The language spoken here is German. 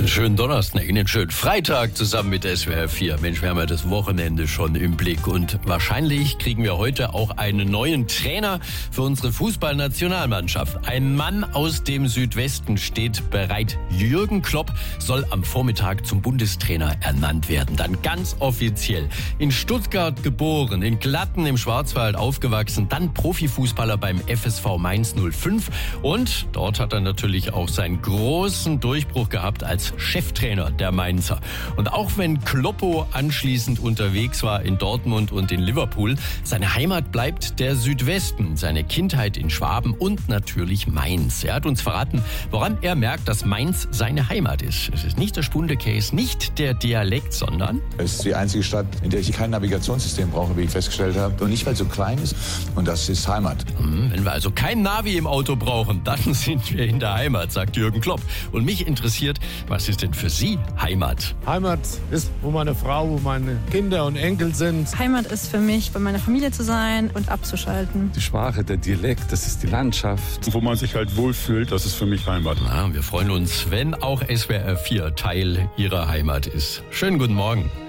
schönen Donnerstag, einen schönen Freitag zusammen mit SWR 4. Mensch, wir haben ja das Wochenende schon im Blick und wahrscheinlich kriegen wir heute auch einen neuen Trainer für unsere Fußballnationalmannschaft. Ein Mann aus dem Südwesten steht bereit. Jürgen Klopp soll am Vormittag zum Bundestrainer ernannt werden. Dann ganz offiziell. In Stuttgart geboren, in Glatten im Schwarzwald aufgewachsen, dann Profifußballer beim FSV Mainz 05 und dort hat er natürlich auch seinen großen Durchbruch gehabt als Cheftrainer der Mainzer. Und auch wenn Kloppo anschließend unterwegs war in Dortmund und in Liverpool, seine Heimat bleibt der Südwesten, seine Kindheit in Schwaben und natürlich Mainz. Er hat uns verraten, woran er merkt, dass Mainz seine Heimat ist. Es ist nicht der Spundekäse, nicht der Dialekt, sondern... Es ist die einzige Stadt, in der ich kein Navigationssystem brauche, wie ich festgestellt habe. Und nicht, weil es so klein ist. Und das ist Heimat. Wenn wir also kein Navi im Auto brauchen, dann sind wir in der Heimat, sagt Jürgen Klopp. Und mich interessiert, was ist denn für Sie Heimat? Heimat ist, wo meine Frau, wo meine Kinder und Enkel sind. Heimat ist für mich, bei meiner Familie zu sein und abzuschalten. Die Sprache, der Dialekt, das ist die Landschaft. Wo man sich halt wohlfühlt, das ist für mich Heimat. Ja, wir freuen uns, wenn auch SWR 4 Teil Ihrer Heimat ist. Schönen guten Morgen.